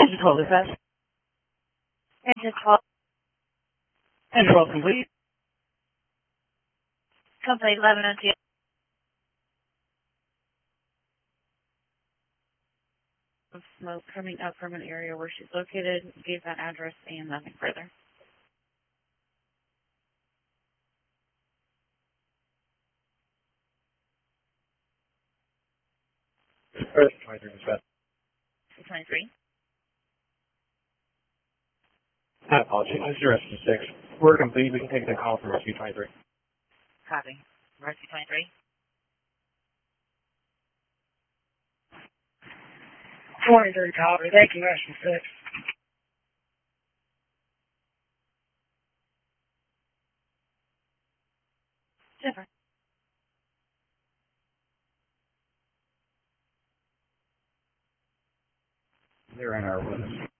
Engine 12 dispatch. Engine 12. Engine 12 complete. Company 11 on TS. Smoke coming up from an area where she's located, gave that address and nothing further. First, 23 dispatch. 23. I apologize. I should rest 6. We're complete. We can take the call from Rescue 23. Copy. Rescue 23. 23 copy. Thank you, Rescue 6. Jennifer. They're in our witness.